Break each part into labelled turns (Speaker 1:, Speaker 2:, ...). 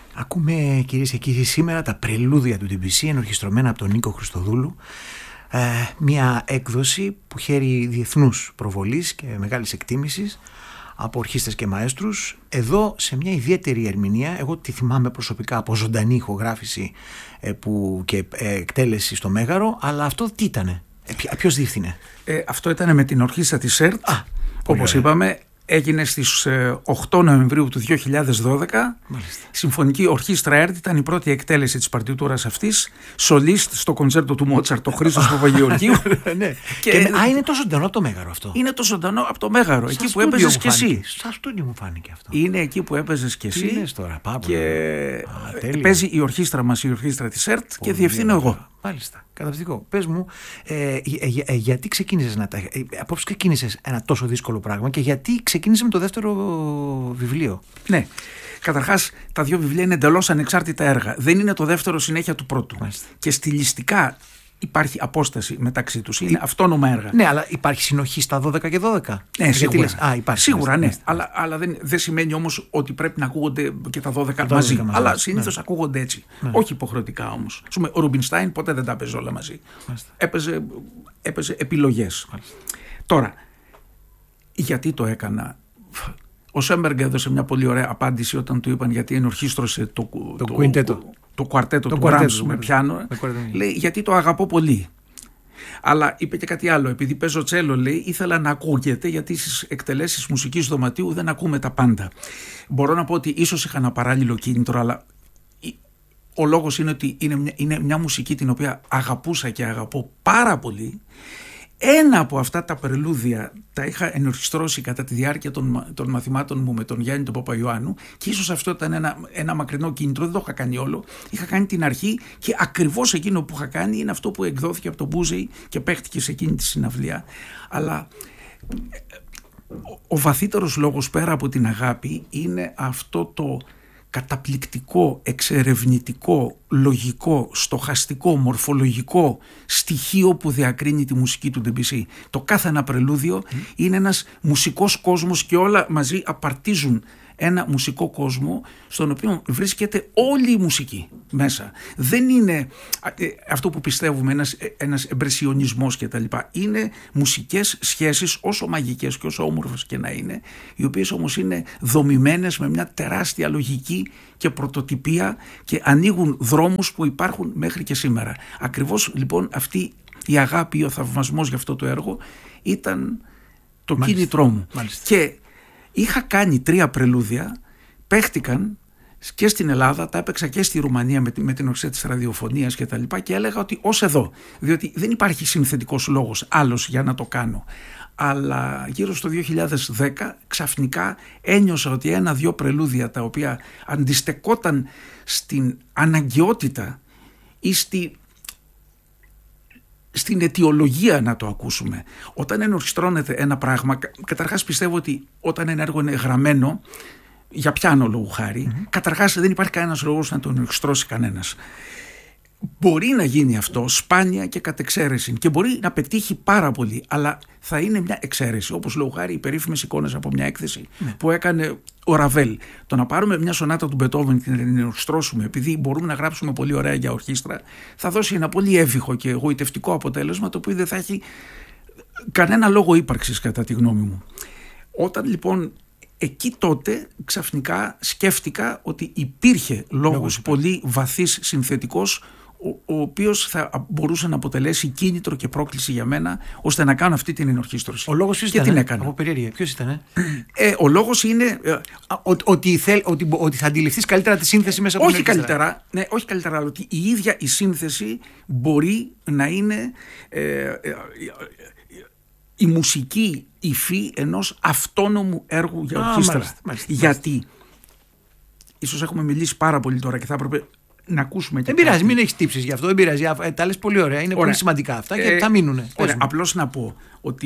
Speaker 1: Ακούμε, κυρίες και κύριοι, σήμερα τα πρελούδια του Debussy, ενορχιστρωμένα από τον Νίκο Χριστοδούλου. Μια έκδοση που χαίρει διεθνούς προβολής και μεγάλης εκτίμησης από ορχήστρες και μαέστρους. Εδώ σε μια ιδιαίτερη ερμηνεία, εγώ τη θυμάμαι προσωπικά από ζωντανή ηχογράφηση και εκτέλεση στο Μέγαρο, αλλά αυτό τι ήτανε, ποιος διεύθυνε?
Speaker 2: Αυτό ήταν με την ορχήστρα της ΕΡΤ, όπως είπαμε. Έγινε στις 8 Νοεμβρίου του 2012.
Speaker 1: Μάλιστα.
Speaker 2: Συμφωνική Ορχήστρα ΕΡΤ ήταν η πρώτη εκτέλεση της παρτιτούρας αυτής. Σολίστ στο κοντσέρτο του Μότσαρτ, ο Χρήστος Παπαγεωργίου.
Speaker 1: Ναι. Είναι το ζωντανό από το Μέγαρο αυτό.
Speaker 2: Είναι το ζωντανό από το Μέγαρο. Εκεί που έπαιζες κι εσύ.
Speaker 1: Στα στούντιο μου φάνηκε αυτό.
Speaker 2: Είναι εκεί που έπαιζες κι εσύ.
Speaker 1: Τι λες τώρα, Παύλο?
Speaker 2: Και παίζει η ορχήστρα μας, η ορχήστρα της ΕΡΤ, και διευθύνω εγώ.
Speaker 1: Μάλιστα. Καταπληκτικό. Πες μου, γιατί ξεκίνησες απόψε ξεκίνησες ένα τόσο δύσκολο πράγμα και γιατί ξεκίνησες με το δεύτερο βιβλίο?
Speaker 2: Ναι. Καταρχάς, τα δύο βιβλία είναι εντελώς ανεξάρτητα έργα. Δεν είναι το δεύτερο συνέχεια του πρώτου.
Speaker 1: Μάλιστα.
Speaker 2: Και στιλιστικά υπάρχει απόσταση μεταξύ τους. Είναι αυτόνομα έργα.
Speaker 1: Ναι, αλλά υπάρχει συνοχή στα 12 και 12.
Speaker 2: Ναι, σίγουρα.
Speaker 1: Υπάρχει.
Speaker 2: Σίγουρα, ναι.
Speaker 1: Μάλιστα.
Speaker 2: Αλλά δεν σημαίνει όμως ότι πρέπει να ακούγονται και τα 12 μαζί. Αλλά συνήθως ακούγονται έτσι. Ναι. Όχι υποχρεωτικά όμως. Ας πούμε, ο Ρουμπινστάιν ποτέ δεν τα έπαιζε όλα μαζί. Έπαιζε επιλογές. Μάλιστα. Τώρα, γιατί το έκανα? Ο Σέμπεργκ έδωσε μια πολύ ωραία απάντηση όταν του είπαν γιατί ενορχίστρωσε το κουαρτέτο του Μπράμς με πιάνο. Λέει, γιατί το αγαπώ πολύ. Αλλά είπε και κάτι άλλο. Επειδή παίζω τσέλο, λέει, ήθελα να ακούγεται, γιατί στις εκτελέσεις μουσικής δωματίου δεν ακούμε τα πάντα. Μπορώ να πω ότι ίσως είχα ένα παράλληλο κίνητρο, αλλά ο λόγος είναι ότι είναι μια μουσική την οποία αγαπούσα και αγαπώ πάρα πολύ. Ένα από αυτά τα πρελούδια τα είχα ενορχιστρώσει κατά τη διάρκεια των μαθημάτων μου με τον Γιάννη τον Παπαϊωάννου, και ίσως αυτό ήταν ένα μακρινό κίνητρο. Δεν το είχα κάνει όλο. Είχα κάνει την αρχή, και ακριβώς εκείνο που είχα κάνει είναι αυτό που εκδόθηκε από τον Μπούζεϊ και παίχτηκε σε εκείνη τη συναυλία. Αλλά ο βαθύτερος λόγος, πέρα από την αγάπη, είναι αυτό το καταπληκτικό, εξερευνητικό, λογικό, στοχαστικό, μορφολογικό στοιχείο που διακρίνει τη μουσική του Debussy. Το κάθε ένα πρελούδιο είναι ένας μουσικός κόσμος, και όλα μαζί απαρτίζουν ένα μουσικό κόσμο στον οποίο βρίσκεται όλη η μουσική μέσα. Δεν είναι αυτό που πιστεύουμε ένας εμπρεσιονισμός και τα λοιπά. Είναι μουσικές σχέσεις, όσο μαγικές και όσο όμορφες και να είναι, οι οποίες όμως είναι δομημένες με μια τεράστια λογική και πρωτοτυπία και ανοίγουν δρόμους που υπάρχουν μέχρι και σήμερα. Ακριβώς λοιπόν αυτή η αγάπη, ο θαυμασμός για αυτό το έργο ήταν το κίνητρό μου.
Speaker 1: Μάλιστα.
Speaker 2: Και είχα κάνει 3 πρελούδια, παίχτηκαν και στην Ελλάδα, τα έπαιξα και στη Ρουμανία με την ορχήστρα της ραδιοφωνίας και τα λοιπά, και έλεγα ότι ως εδώ, διότι δεν υπάρχει συνθετικός λόγος άλλος για να το κάνω. Αλλά γύρω στο 2010 ξαφνικά ένιωσα ότι 1-2 πρελούδια τα οποία αντιστεκόταν στην αναγκαιότητα ή στην αιτιολογία να το ακούσουμε. Όταν ενορχιστρώνεται ένα πράγμα, καταρχάς πιστεύω ότι όταν ένα έργο είναι γραμμένο για πιάνο λόγου χάρη, καταρχάς δεν υπάρχει κανένας λόγος να το ενορχιστρώσει κανένας. Μπορεί να γίνει αυτό σπάνια και κατ' εξαίρεση, και μπορεί να πετύχει πάρα πολύ, αλλά θα είναι μια εξαίρεση. Όπως λόγου χάρη οι περίφημες εικόνες από μια έκθεση που έκανε ο Ραβέλ. Το να πάρουμε μια σονάτα του Μπετόβεν και να την ενορχιστρώσουμε, επειδή μπορούμε να γράψουμε πολύ ωραία για ορχήστρα, θα δώσει ένα πολύ εύβυχο και εγωιτευτικό αποτέλεσμα, το οποίο δεν θα έχει κανένα λόγο ύπαρξης, κατά τη γνώμη μου. Όταν λοιπόν εκεί τότε ξαφνικά σκέφτηκα ότι υπήρχε λόγος πολύ βαθύς συνθετικός, ο οποίος θα μπορούσε να αποτελέσει κίνητρο και πρόκληση για μένα, ώστε να κάνω αυτή την ενορχίστρωση.
Speaker 1: Ο λόγος ποιος ήταν?
Speaker 2: Την έκανα.
Speaker 1: Από περιέργεια. Ποιος ήταν?
Speaker 2: Ο λόγος είναι
Speaker 1: ότι θα αντιληφθείς καλύτερα τη σύνθεση μέσα από
Speaker 2: όχι καλύτερα, αλλά ότι η ίδια η σύνθεση μπορεί να είναι η μουσική υφή ενός αυτόνομου έργου για ορχήστρα. Γιατί ίσως έχουμε μιλήσει πάρα πολύ τώρα και θα έπρεπε να ακούσουμε.
Speaker 1: Δεν πειράζει, μην έχεις τύψεις γι' αυτό. Δεν πειράζει. Τα λες πολύ ωραία. Είναι πολύ σημαντικά αυτά και θα μείνουν.
Speaker 2: Απλώς να πω ότι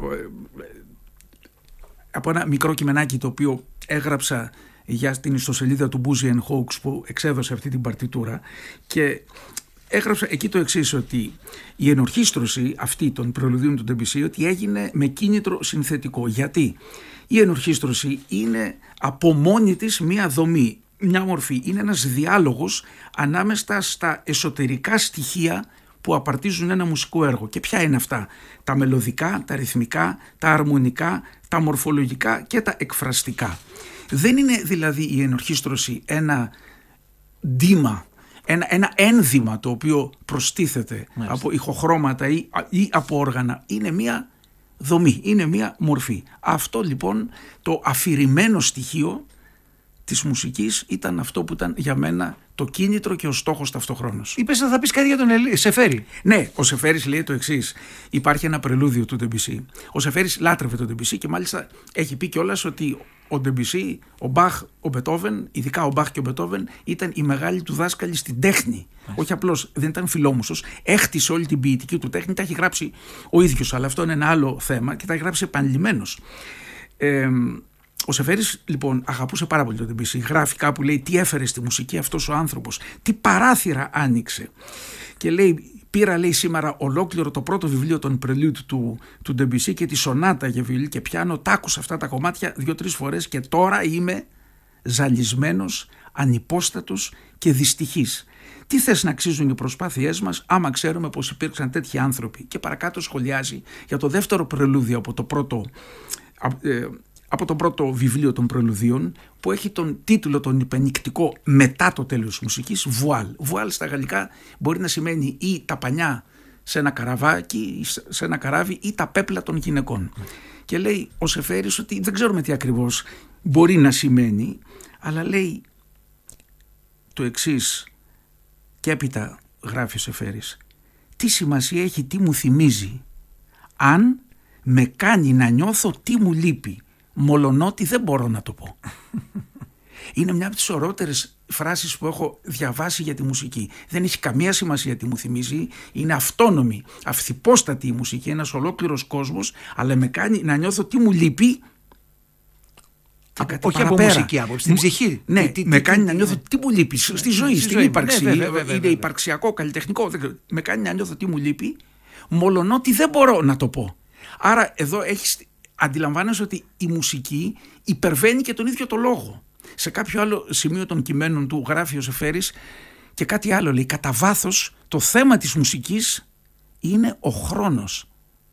Speaker 2: από ένα μικρό κειμενάκι το οποίο έγραψα για την ιστοσελίδα του Boozy & Hawkes που εξέδωσε αυτή την παρτιτούρα, και έγραψα εκεί το εξής, ότι η ενορχίστρωση αυτή των πρελουδίων του Debussy ότι έγινε με κίνητρο συνθετικό. Γιατί η ενορχίστρωση είναι από μόνη της μία δομή, μια μορφή. Είναι ένας διάλογος ανάμεσα στα εσωτερικά στοιχεία που απαρτίζουν ένα μουσικό έργο. Και ποια είναι αυτά? Τα μελωδικά, τα ρυθμικά, τα αρμονικά, τα μορφολογικά και τα εκφραστικά. Δεν είναι δηλαδή η ενορχήστρωση ένα ντύμα, ένα ένδυμα το οποίο προστίθεται από ηχοχρώματα ή από όργανα. Είναι μια δομή, είναι μια μορφή. Αυτό λοιπόν το αφηρημένο στοιχείο της μουσικής ήταν αυτό που ήταν για μένα το κίνητρο και ο στόχος ταυτοχρόνως.
Speaker 1: Είπες ότι θα πεις κάτι για τον Σεφέρη.
Speaker 2: Ναι, ο Σεφέρης λέει το εξής. Υπάρχει ένα πρελούδιο του Ντεμπισί. Ο Σεφέρης λάτρευε τον Ντεμπισί και μάλιστα έχει πει κιόλας ότι ο Ντεμπισί, ο Μπαχ, ο Μπετόβεν, ειδικά ο Μπαχ και ο Μπετόβεν, ήταν οι μεγάλοι του δάσκαλοι στην τέχνη. Όχι απλώς, δεν ήταν φιλόμουσος, έχτισε όλη την ποιητική του τέχνη, τα έχει γράψει ο ίδιος, αλλά αυτό είναι ένα άλλο θέμα και τα έχει γράψει επανειλημμένος. Ο Σεφέρης λοιπόν αγαπούσε πάρα πολύ τον Ντεμπισί. Γράφει κάπου, λέει, τι έφερε στη μουσική αυτός ο άνθρωπος, τι παράθυρα άνοιξε. Και λέει, πήρα, λέει, σήμερα ολόκληρο το πρώτο βιβλίο των Prelude του Ντεμπισί και τη σονάτα για βιολί και πιάνο. Τα άκουσα αυτά τα κομμάτια 2-3 φορές και τώρα είμαι ζαλισμένος, ανυπόστατος και δυστυχής. Τι θες να αξίζουν οι προσπάθειές μας άμα ξέρουμε πως υπήρξαν τέτοιοι άνθρωποι? Και παρακάτω σχολιάζει για το δεύτερο πρελούδιο από το πρώτο βιβλίο των πρελουδίων, που έχει τον τίτλο τον υπενικτικό μετά το τέλος της μουσικής, Βουάλ. Βουάλ στα γαλλικά μπορεί να σημαίνει ή τα πανιά σε ένα καραβάκι, σε ένα καράβι, ή τα πέπλα των γυναικών. Και λέει ο Σεφέρης ότι δεν ξέρουμε τι ακριβώς μπορεί να σημαίνει, αλλά λέει το εξής, και έπειτα γράφει ο Σεφέρης, τι σημασία έχει, τι μου θυμίζει, αν με κάνει να νιώθω τι μου λείπει, μολονότι δεν μπορώ να το πω. Είναι μια από τις ωραιότερες φράσεις που έχω διαβάσει για τη μουσική. Δεν έχει καμία σημασία τι μου θυμίζει, είναι αυτόνομη, αυθυπόστατη η μουσική, ένας ολόκληρος κόσμος, αλλά με κάνει να νιώθω τι μου λείπει.
Speaker 1: Όχι από μουσική άποψη, στην ψυχή.
Speaker 2: Ναι, με κάνει να νιώθω τι μου λείπει στη ζωή, στην ύπαρξη. Είναι υπαρξιακό, καλλιτεχνικό. Με κάνει να νιώθω τι μου λείπει, μολονότι δεν μπορώ να το πω. Άρα εδώ αντιλαμβάνεσαι ότι η μουσική υπερβαίνει και τον ίδιο το λόγο. Σε κάποιο άλλο σημείο των κειμένων του γράφει ο Σεφέρης και κάτι άλλο λέει. Κατά βάθος το θέμα της μουσικής είναι ο χρόνος.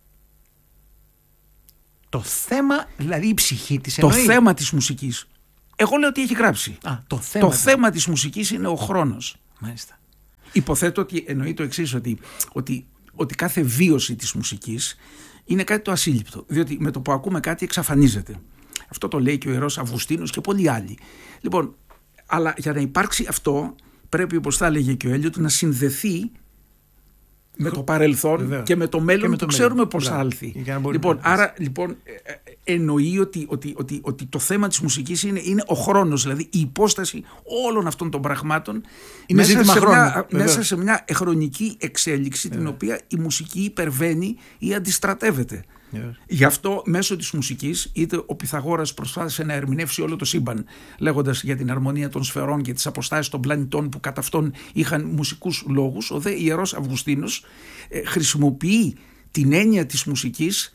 Speaker 1: Το θέμα, δηλαδή η ψυχή της εννοεί.
Speaker 2: Το θέμα της μουσικής. Εγώ λέω ότι έχει γράψει. Το θέμα της μουσικής είναι ο χρόνος.
Speaker 1: Μάλιστα.
Speaker 2: Υποθέτω ότι εννοεί το εξής, ότι κάθε βίωση της μουσικής είναι κάτι το ασύλληπτο, διότι με το που ακούμε κάτι εξαφανίζεται. Αυτό το λέει και ο Ιερός Αυγουστίνος και πολλοί άλλοι. Λοιπόν, αλλά για να υπάρξει αυτό πρέπει, όπως θα έλεγε και ο Έλιοτ, να συνδεθεί με το παρελθόν και με το μέλλον που ξέρουμε πώς θα έλθει. Άρα εννοεί ότι το θέμα της μουσικής είναι ο χρόνος, δηλαδή η υπόσταση όλων αυτών των πραγμάτων μέσα σε μια χρονική εξέλιξη την οποία η μουσική υπερβαίνει ή αντιστρατεύεται. Γι' αυτό μέσω της μουσικής, είτε ο Πυθαγόρας προσπάθησε να ερμηνεύσει όλο το σύμπαν λέγοντας για την αρμονία των σφαιρών και τις αποστάσεις των πλανητών που κατά αυτόν είχαν μουσικούς λόγους, ο δε Ιερός Αυγουστίνος χρησιμοποιεί την έννοια της μουσικής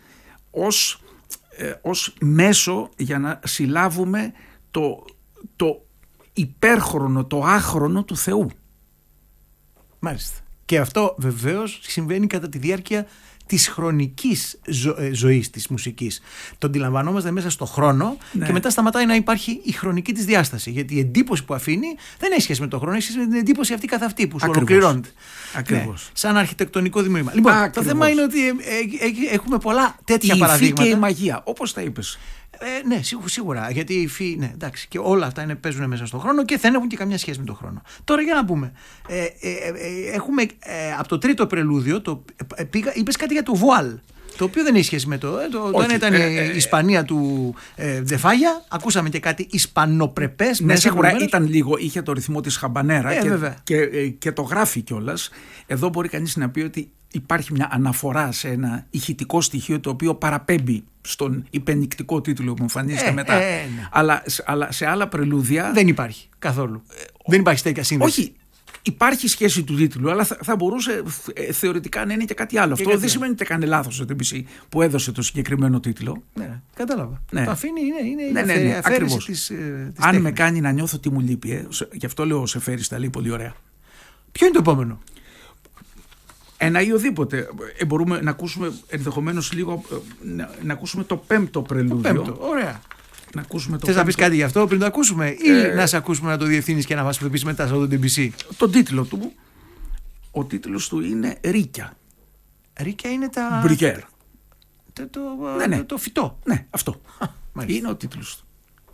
Speaker 2: ως μέσο για να συλλάβουμε το υπέρχρονο, το άχρονο του Θεού.
Speaker 1: Μάλιστα. Και αυτό βεβαίως συμβαίνει κατά τη διάρκεια της χρονικής ζωής της μουσικής. Το αντιλαμβανόμαστε μέσα στο χρόνο και μετά σταματάει να υπάρχει η χρονική της διάσταση. Γιατί η εντύπωση που αφήνει δεν έχει σχέση με τον χρόνο, έχει σχέση με την εντύπωση αυτή καθ' αυτή που σου ολοκληρώνεται.
Speaker 2: Ακριβώς.
Speaker 1: Ναι, σαν αρχιτεκτονικό δημιούργημα. Λοιπόν, το θέμα είναι ότι έχουμε πολλά τέτοια παραδείγματα.
Speaker 2: Η υφή και η μαγεία, όπως τα είπες.
Speaker 1: Ναι, σίγουρα. Γιατί η υφή, ναι, εντάξει, και όλα αυτά παίζουν μέσα στον χρόνο και δεν έχουν και καμιά σχέση με τον χρόνο. Τώρα για να πούμε. Έχουμε από το τρίτο πρελούδιο, είπες κάτι για το Βουάλ. Το οποίο δεν έχει σχέση με το ένα ήταν η Ισπανία του Δεφάγια. Ακούσαμε και κάτι ισπανοπρεπές.
Speaker 2: Ναι, σίγουρα ήταν λίγο, είχε το ρυθμό της χαμπανέρα και το γράφει κιόλας. Εδώ μπορεί κανείς να πει ότι υπάρχει μια αναφορά σε ένα ηχητικό στοιχείο το οποίο παραπέμπει στον υπενικτικό τίτλο που εμφανίζεται μετά. Ναι. Αλλά σε άλλα πρελούδια
Speaker 1: δεν υπάρχει καθόλου. Δεν υπάρχει τέτοια σύνδεση.
Speaker 2: Όχι. Υπάρχει σχέση του τίτλου, αλλά θα μπορούσε θεωρητικά να είναι και κάτι άλλο. Αυτό δεν σημαίνει ότι έκανε λάθος το TBC που έδωσε το συγκεκριμένο τίτλο.
Speaker 1: Ναι, κατάλαβα.
Speaker 2: Ναι.
Speaker 1: Το αφήνει, είναι η αφαίρεση της
Speaker 2: Αν
Speaker 1: τέχνης.
Speaker 2: με κάνει να νιώθω τι μου λείπει, γι' αυτό λέω ο Σεφέρης τα λέει πολύ ωραία.
Speaker 1: Ποιο είναι το επόμενο?
Speaker 2: Ένα ή οδήποτε. Μπορούμε να ακούσουμε ενδεχομένως λίγο. Να ακούσουμε το πέμπτο πρελούδιο.
Speaker 1: Το πέμπτο, ωραία.
Speaker 2: Να ακούσουμε το
Speaker 1: Θες να
Speaker 2: πέμπτο.
Speaker 1: πεις κάτι γι' αυτό πριν το ακούσουμε, ή να σε ακούσουμε να το διευθύνεις και να μας το πεις μετά στο TBC?
Speaker 2: Τον τίτλο του. Ο τίτλος του είναι Ρίκια.
Speaker 1: Ρίκια είναι τα...
Speaker 2: Μπρικέρ.
Speaker 1: Το φυτό.
Speaker 2: Ναι, αυτό.
Speaker 1: Μάλιστα.
Speaker 2: Είναι ο τίτλος του.